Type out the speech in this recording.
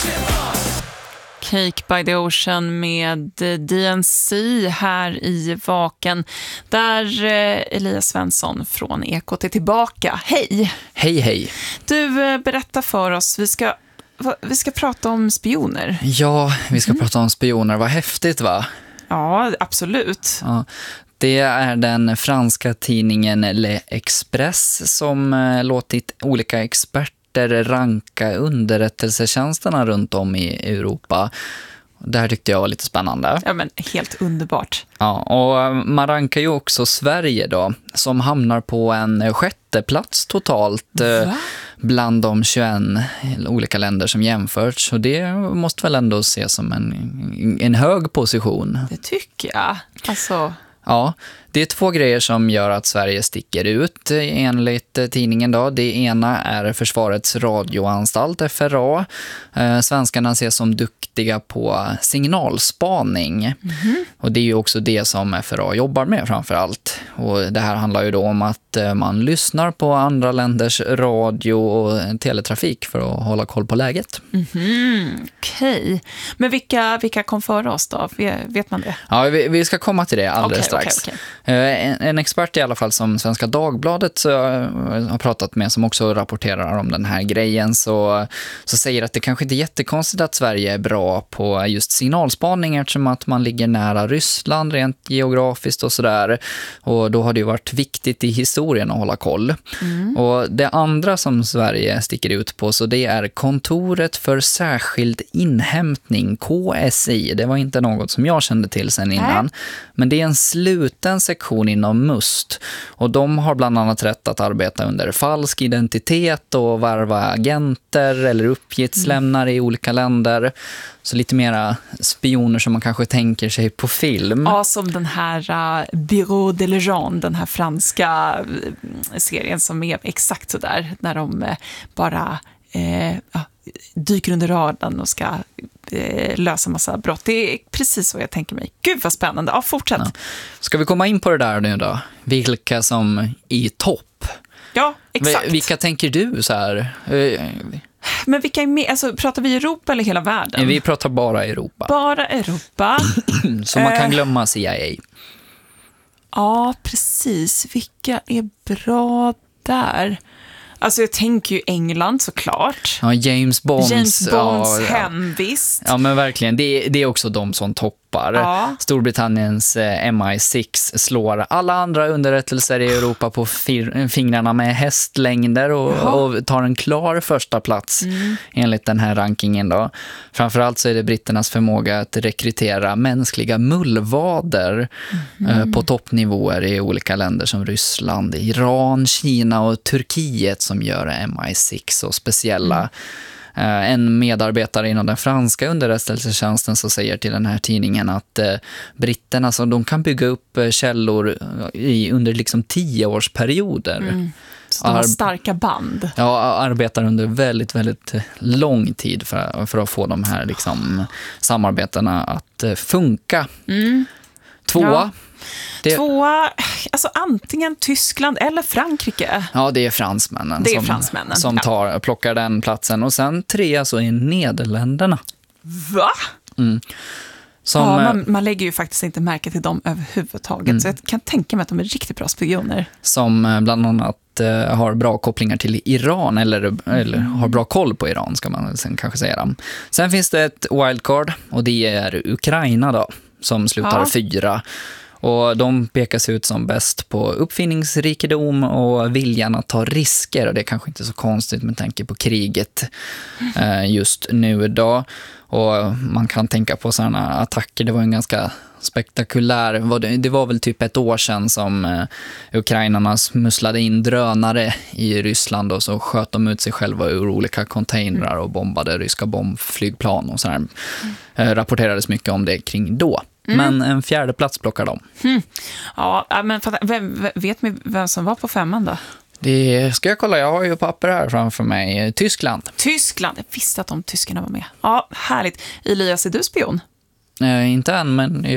Cake by the Ocean med DNC här i Vaken, där Elias Svensson från Ekot är tillbaka. Hej! Hej, hej. Du, berättar för oss, vi ska prata om spioner. Ja, vi ska prata om spioner. Vad häftigt, va? Ja, absolut. Ja. Det är den franska tidningen Le Express som låtit olika experter ranka underrättelsetjänsterna runt om i Europa. Det här tyckte jag var lite spännande. Ja, men helt underbart. Ja, och man rankar ju också Sverige då, som hamnar på en 6:e plats totalt bland de 21 olika länder som jämförts. Och det måste väl ändå ses som en hög position. Det tycker jag. Alltså... Ja, det är 2 grejer som gör att Sverige sticker ut enligt tidningen då. Det ena är Försvarets radioanstalt, FRA. Svenskarna ses som duktiga på signalspaning. Och det är ju också det som FRA jobbar med framför allt. Och det här handlar ju då om att man lyssnar på andra länders radio och teletrafik för att hålla koll på läget. Okej. Men vilka kom före oss då? Vet man det? Ja, vi ska komma till det alldeles strax. Okay. En expert i alla fall som Svenska Dagbladet har pratat med, som också rapporterar om den här grejen, så säger att det kanske inte är jättekonstigt att Sverige är bra på just signalspaning, eftersom att man ligger nära Ryssland rent geografiskt och sådär. Och då har det ju varit viktigt i historien att hålla koll. Och det andra som Sverige sticker ut på, så det är Kontoret för särskild inhämtning, KSI. Det var inte något som jag kände till sen innan. Men det är en sluten sektion inom MUST. Och de har bland annat rätt att arbeta under falsk identitet och varva agenter eller uppgiftslämnare i olika länder. Så lite mera spioner som man kanske tänker sig på film. Ja, som den här Bureau de Legend, den här franska serien som är exakt så där, när de bara dyker under radarn och ska lösa massa brott. Det är precis så jag tänker mig. Gud vad spännande. Ja, fortsätt. Ja. Ska vi komma in på det där nu då? Vilka som är i topp? Ja, exakt. Vilka tänker du så här? Men vilka är med? Alltså, pratar vi Europa eller hela världen? Vi pratar bara Europa. Bara Europa. Så man kan glömma CIA. Ja, precis. Vilka är bra där? Alltså jag tänker ju England såklart. Ja, James Bonds hemvist. Ja, men verkligen. Det är också de som toppar. Ja. Storbritanniens MI6 slår alla andra underrättelser i Europa på fingrarna med hästlängder och tar en klar första plats enligt den här rankingen då. Framförallt så är det britternas förmåga att rekrytera mänskliga mullvader på toppnivåer i olika länder som Ryssland, Iran, Kina och Turkiet som gör MI6 så speciella. En medarbetare inom den franska underrättelsetjänsten så säger till den här tidningen att britterna så de kan bygga upp källor under liksom 10-årsperioder. Så de har starka band. Ja, arbetar under väldigt, väldigt lång tid för att få de här liksom samarbetena att funka. Tvåa. Tvåa, alltså antingen Tyskland eller Frankrike. Ja, det är fransmännen. Som plockar den platsen. Och sen 3 så är Nederländerna. Va? Man lägger ju faktiskt inte märke till dem överhuvudtaget. Så jag kan tänka mig att de är riktigt bra spioner. Som bland annat har bra kopplingar till Iran eller har bra koll på Iran ska man sen kanske säga. Sen finns det ett wildcard och det är Ukraina då som slutar 4. Och de pekas ut som bäst på uppfinningsrikedom och viljan att ta risker. Och det är kanske inte så konstigt med tanke på kriget just nu då. Och man kan tänka på sådana attacker. Det var en ganska spektakulär. Det var väl typ 1 år sedan som ukrainarna smusslade in drönare i Ryssland och så sköt de ut sig själva ur olika containrar och bombade ryska bombflygplan och sådär. Rapporterades mycket om det kring då. Men en 4:e plats plockar de. Ja, men vet ni vem som var på 5:an då? Det ska jag kolla, jag har ju papper här framför mig. Tyskland, jag visste att de tyskarna var med. Ja, härligt. Elias, är du spion? Inte än, men